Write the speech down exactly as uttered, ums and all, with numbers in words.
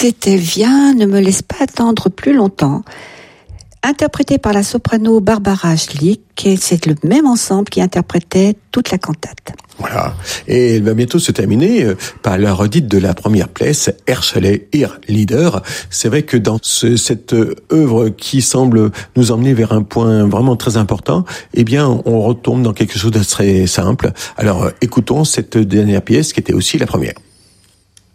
C'était Viens, ne me laisse pas attendre plus longtemps, interprété par la soprano Barbara Schlick, et c'est le même ensemble qui interprétait toute la cantate. Voilà. Et elle va bientôt se terminer par la redite de la première pièce, Herschel, Ir Leader. C'est vrai que dans ce, cette œuvre qui semble nous emmener vers un point vraiment très important, eh bien, on retombe dans quelque chose de très simple. Alors, écoutons cette dernière pièce qui était aussi la première.